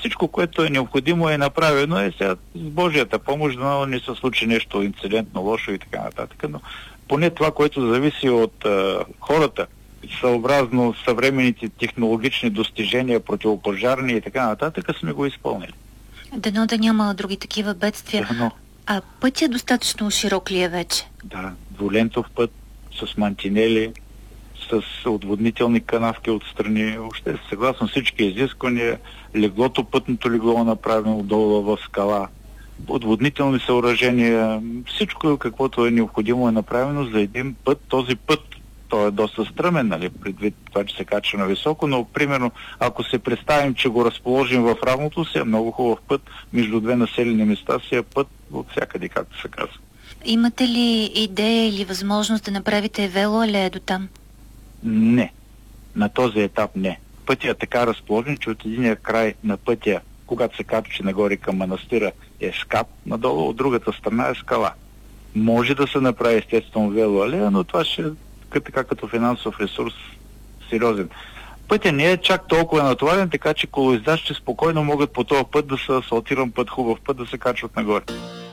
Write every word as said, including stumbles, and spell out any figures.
всичко, което е необходимо е направено. Е сега с Божията помощ, да не се случи нещо инцидентно, лошо и така нататък. Но поне това, което зависи от а, хората, съобразно съвременните технологични достижения, противопожарни и така нататък, сме го изпълнили. Дано да няма други такива бедствия. Дано. А пътя достатъчно широк ли е вече? Да, двулентов път с мантинели, с отводнителни канавки отстрани. Въобще съгласно всички изисквания, леглото, пътното легло е направено долу в скала, отводнителни съоръжения, всичко каквото е необходимо е направено за един път. Този път, той е доста стръмен, нали, предвид това, че се качва на високо, но примерно ако се представим, че го разположим в равното, си е много хубав път, между две населени места си е път от всякъде, както се казва. Имате ли идея или възможност да направите велоалея до там? Не. На този етап не. Пътя е така разположен, че от единия край на пътя, когато се качи нагоре към манастира, е скат надолу, от другата страна е скала. Може да се направи естествено велоалея, но това ще е така като финансов ресурс сериозен. Пътя не е чак толкова натоварен, така че колоездачите спокойно могат по този път да се асфалтиран път, хубав път, да се качват нагоре.